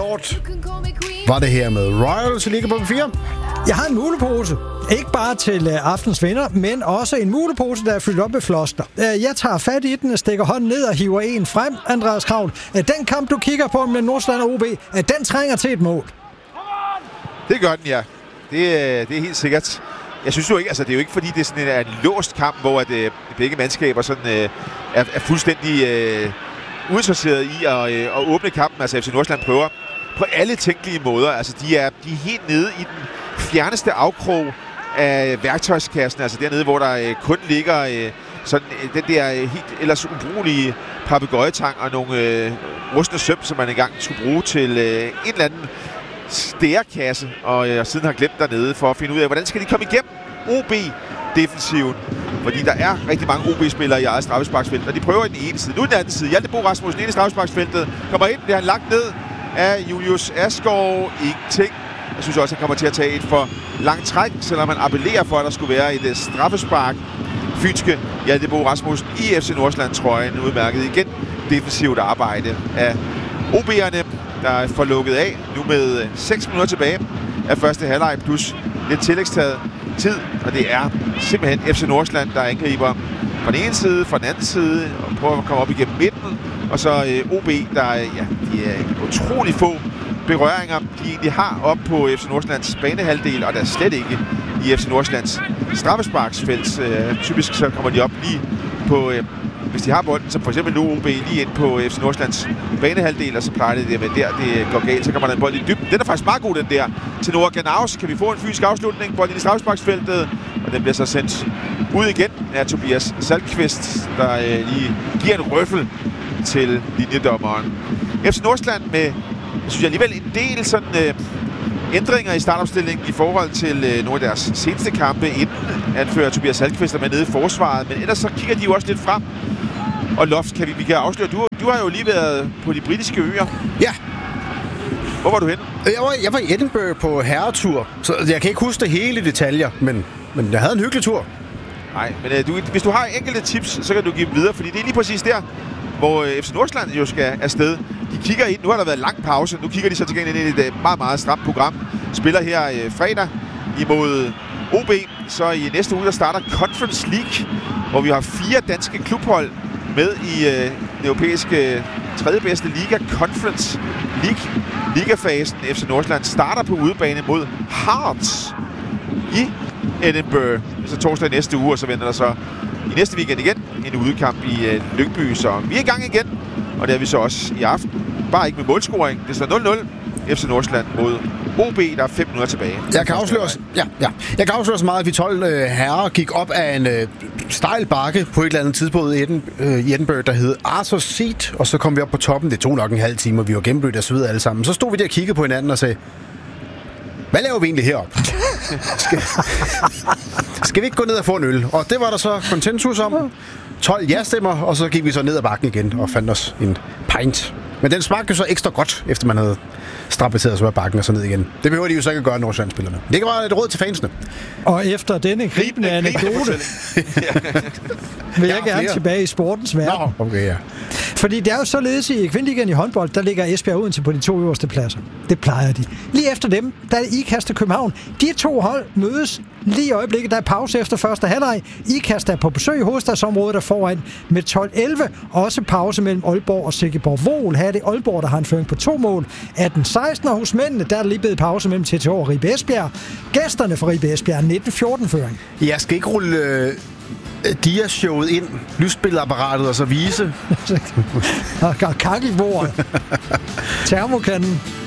Sport var det her med Royals i Liga på 4. Jeg har en mulepose. Ikke bare til aftens vinder, men også en mulepose, der er fyldt op med floskler. Jeg tager fat i den, stikker hånden ned og hiver en frem, Andreas Kraul. Den kamp, du kigger på med Nordsjælland og OB, den trænger til et mål. Det gør den, ja. Det er helt sikkert. Jeg synes jo ikke, altså det er jo ikke fordi, det er sådan en låst kamp, hvor at, begge mandskaber sådan, er fuldstændig uinteresseret i at åbne kampen. Altså FC Nordsjælland prøver på alle tænkelige måder. Altså de er helt nede i den fjerneste afkrog af værktøjskassen. Altså dernede, hvor der kun ligger sådan den der helt ellers ubrugelige papegøjetang og nogle rustne søm, som man engang skulle bruge til en eller anden stærekasse, og siden har glemt dernede for at finde ud af, hvordan skal de komme igennem OB-defensiven. Fordi der er rigtig mange OB-spillere i eget straffesparksfelt, og de prøver i den ene side. Nu i den anden side. Hjalte Bo Rasmussen ind i straffesparksfeltet. Kommer ind, bliver han lagt ned af Julius Asgaard. Ingenting. Jeg synes også, han kommer til at tage et for langt træk, selvom man appellerer for, at der skulle være et straffespark. Fynske Hjalte Bo Rasmussen i FC Nordsjælland-trøjen udmærket igen. Defensivt arbejde af OB'erne, der får lukket af nu med 6 minutter tilbage af første halvleg plus lidt tillægstaget tid, og det er simpelthen FC Nordsjælland, der angriber fra den ene side, fra den anden side, og prøver at komme op igennem midten, og så OB, der de er utrolig få berøringer, de egentlig har op på FC Nordsjællands banehalvdel, og der er slet ikke i FC Nordsjællands straffesparksfelt. Typisk så kommer de op lige på, hvis de har bolden, som for eksempel nu OB lige ind på FC Nordsjællands banehalvdel, og så plejer det med der, det går galt, så kommer der en bold i dybden. Den er faktisk meget god, den der. Til Nora Ganaus kan vi få en fysisk afslutning, bolden i straffesparksfeltet, og den bliver så sendt ud igen af Tobias Salkvist, der lige giver en røffel til linjedommeren. FC Nordsjælland med, synes jeg alligevel, en del sådan ændringer i startopstillingen i forhold til nogle af deres seneste kampe, inden anfører Tobias Salkvist er med nede i forsvaret, men ellers så kigger de jo også lidt frem. Og Loft, vi kan afsløre, du har jo lige været på de britiske øer. Ja. Hvor var du henne? Jeg var i Edinburgh på herretur, så jeg kan ikke huske det hele i detaljer, men jeg havde en hyggelig tur. Nej, men hvis du har enkelte tips, så kan du give dem videre, fordi det er lige præcis der, hvor FC Nordsjælland jo skal afsted. De kigger ind, nu har der været lang pause, nu kigger de så til gengæld ind i et meget, meget stramt program. Spiller her fredag imod OB, så i næste uge der starter Conference League, hvor vi har 4 danske klubhold med i den europæiske tredje bedste liga, Conference League. Ligafasen FC Nordsjælland starter på udebane mod Hearts i Edinburgh. Så torsdag næste uge, og så venter der så i næste weekend igen en udekamp i Lyngby. Så vi er i gang igen, og det er vi så også i aften. Bare ikke med målscoring. Det står 0-0. FC Nordsjælland mod OB, der er 5 minutter tilbage. Jeg kan afsløre så meget, at vi 12 herrer gik op af en stejl bakke på et eller andet tidspunkt i Edinburgh, der hed Arthur's Seat, og så kom vi op på toppen. Det tog nok en halv time, og vi var gennemblødt af sved alle sammen. Så stod vi der og kiggede på hinanden og sagde, hvad laver vi egentlig heroppe? Skal vi ikke gå ned og få en øl? Og det var der så konsensus om. 12 ja-stemmer, og så gik vi så ned ad bakken igen og fandt os en pint. Men den smagte jo så ekstra godt, efter man havde strapateret sig af bakken og så ned igen. Det behøver de jo så ikke at gøre, Nordsjælland-spillerne. Det kan være et råd til fansene. Og efter denne gribende anekdote vil jeg gerne tilbage i sportens verden. Nå, okay, ja. Fordi det er jo således i Kvindeligaen i håndbold, der ligger Esbjerg Odense på de 2 øverste pladser. Det plejer de. Lige efter dem, der er IKAST og København. De 2 hold mødes lige i øjeblikket. Der er pause efter første halvleg. IKAST er på besøg i hovedstadsområdet der foran med 12-11. Også pause mellem Aalborg og Silkeborg-Vol. Her er det Aalborg, der har en føring på 2 mål. 18-16, og hos mændene, der er lige blevet pause mellem TTH og Ribe Esbjerg. Gæsterne for Ribe Esbjerg 19-14 føring. Jeg skal ikke rulle Dia-showet ind, lysbilledapparatet og så vise. Og kakkelbordet. Termokanden.